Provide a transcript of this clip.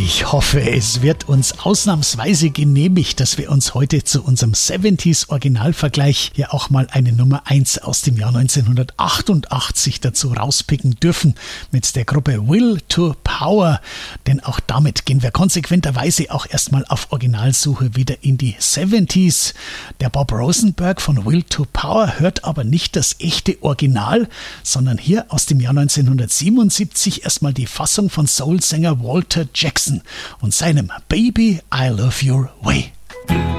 Ich hoffe, es wird uns ausnahmsweise genehmigt, dass wir uns heute zu unserem 70s Originalvergleich ja auch mal eine Nummer 1 aus dem Jahr 1988 dazu rauspicken dürfen mit der Gruppe Will to Power. Denn auch damit gehen wir konsequenterweise auch erstmal auf Originalsuche wieder in die 70s. Der Bob Rosenberg von Will to Power hört aber nicht das echte Original, sondern hier aus dem Jahr 1977 erstmal die Fassung von Soul-Sänger Walter Jackson und seinem Baby, I Love Your Way.